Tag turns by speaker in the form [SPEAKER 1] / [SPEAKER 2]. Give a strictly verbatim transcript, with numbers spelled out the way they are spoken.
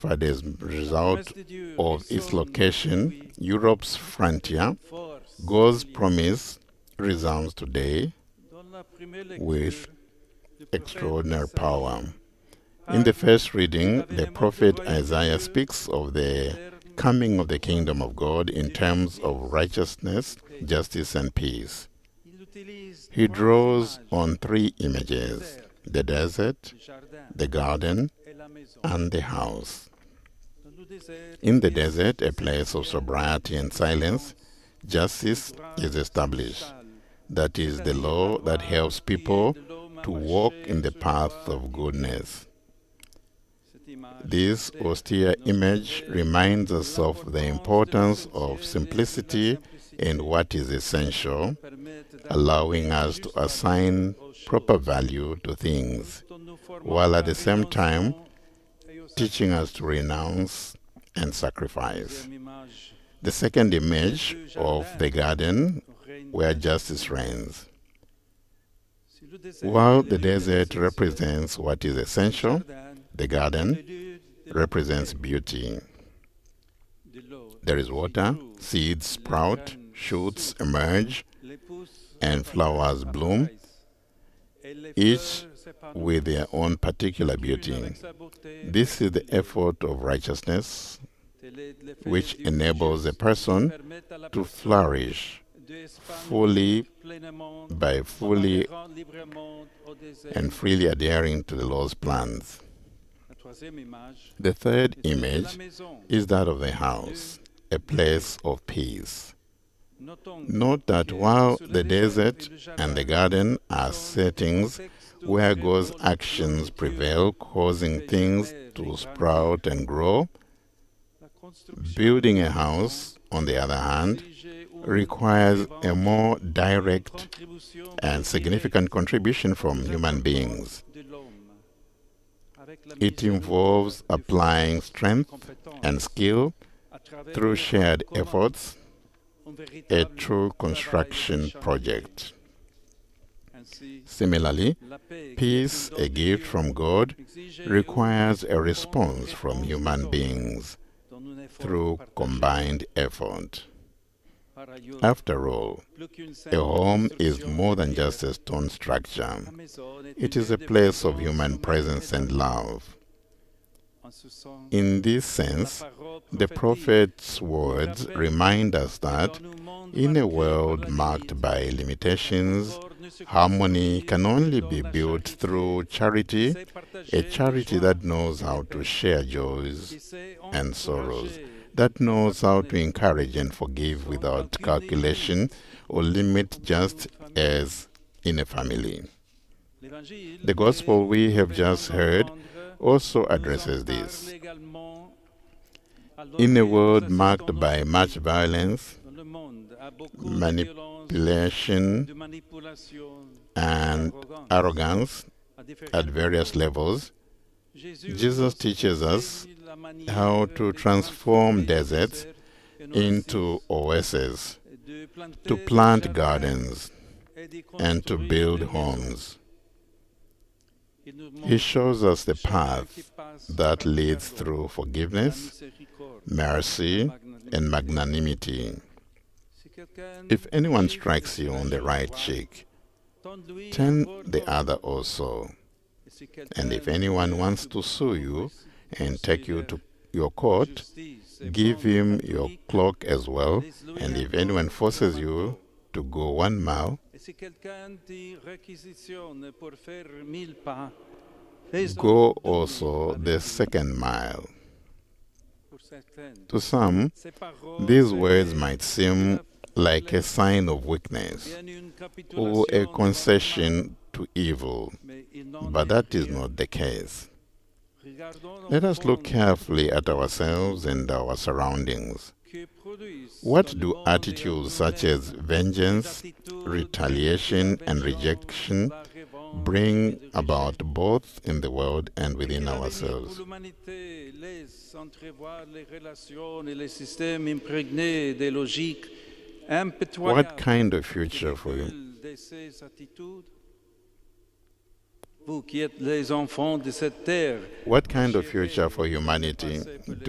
[SPEAKER 1] But as a result of its location, Europe's frontier, God's promise resounds today with extraordinary power. In the first reading, the prophet Isaiah speaks of the coming of the kingdom of God in terms of righteousness, justice, and peace. He draws on three images: the desert, the garden, and the house. In the desert, a place of sobriety and silence, justice is established. That is the law that helps people to walk in the path of goodness. This austere image reminds us of the importance of simplicity in what is essential, allowing us to assign proper value to things, while at the same time teaching us to renounce and sacrifice. The second image of the garden where justice reigns. While the desert represents what is essential, the garden represents beauty. There is water, seeds sprout, shoots emerge, and flowers bloom, each with their own particular beauty. This is the effort of righteousness which enables a person to flourish fully by fully and freely adhering to the Lord's plans. The third image is that of the house, a place of peace. Note that while the desert and the garden are settings where God's actions prevail, causing things to sprout and grow, building a house, on the other hand, requires a more direct and significant contribution from human beings. It involves applying strength and skill through shared efforts, a true construction project. Similarly, peace, a gift from God, requires a response from human beings through combined effort. After all, a home is more than just a stone structure. It is a place of human presence and love. In this sense, the prophet's words remind us that in a world marked by limitations, harmony can only be built through charity, a charity that knows how to share joys and sorrows, that knows how to encourage and forgive without calculation or limit, just as in a family. The gospel we have just heard also addresses this. In a world marked by much violence, manipulation, and arrogance at various levels, Jesus teaches us how to transform deserts into oases, to plant gardens, and to build homes. He shows us the path that leads through forgiveness, mercy, and magnanimity. If anyone strikes you on the right cheek, turn the other also. And if anyone wants to sue you and take you to your court, give him your cloak as well. And if anyone forces you to go one mile, go also the second mile. To some, these words might seem like a sign of weakness or a concession to evil, but that is not the case. Let us look carefully at ourselves and our surroundings. What do attitudes such as vengeance, retaliation, and rejection bring about both in the world and within ourselves? What kind of future for you? What kind of future for humanity